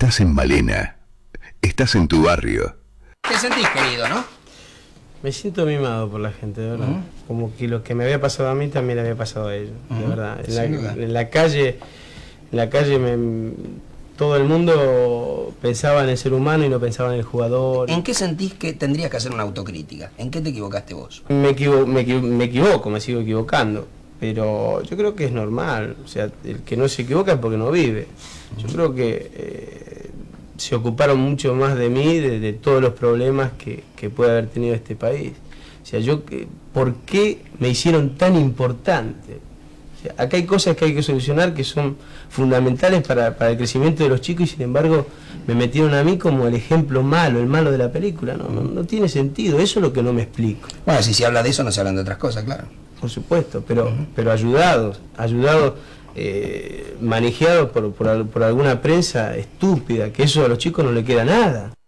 Estás en Malena. Estás en tu barrio. Te sentís querido, ¿no? Me siento mimado por la gente, de verdad. Como que lo que me había pasado a mí también le había pasado a ellos, de verdad. En la calle todo el mundo pensaba en el ser humano y no pensaba en el jugador. ¿En qué sentís que tendrías que hacer una autocrítica? ¿En qué te equivocaste vos? Me equivoco, me sigo equivocando. Pero yo creo que es normal. O sea, el que no se equivoca es porque no vive. Yo creo que se ocuparon mucho más de mí, de todos los problemas que puede haber tenido este país. O sea, ¿por qué me hicieron tan importante? O sea, acá hay cosas que hay que solucionar que son fundamentales para el crecimiento de los chicos y sin embargo me metieron a mí como el ejemplo malo, el malo de la película. No tiene sentido, eso es lo que no me explico. Bueno, si se habla de eso no se hablan de otras cosas, claro. Por supuesto, pero ayudados, manejado por alguna prensa estúpida, que eso a los chicos no le queda nada.